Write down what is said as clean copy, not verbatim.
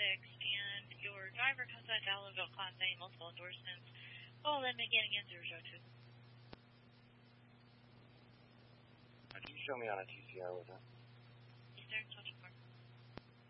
and your driver comes out to Allenville Class A, multiple endorsements. Call them again 002. Can you show me on a TCR with her?